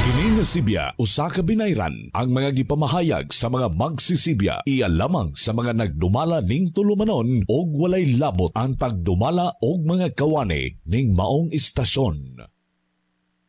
Kini nga Sibya usa ka binayran ang mga gipamahayag sa mga magsisibya iya lamang sa mga nagdumala ning tulumanon og walay labot ang pagdumala og mga kawani ning maong istasyon.